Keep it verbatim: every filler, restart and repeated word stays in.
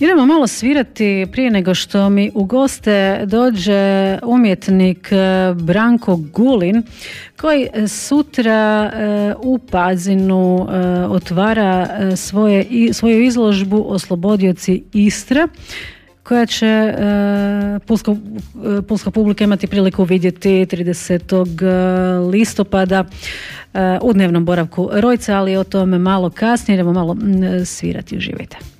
Idemo malo svirati prije nego što mi u goste dođe umjetnik Branko Gulin, koji sutra u Pazinu otvara svoje, svoju izložbu Oslobodioci Istre, koja će pulska, pulska publika imati priliku vidjeti tridesetog listopada u dnevnom boravku Rojca, ali o tome malo kasnije. Idemo malo svirati. Uživajte.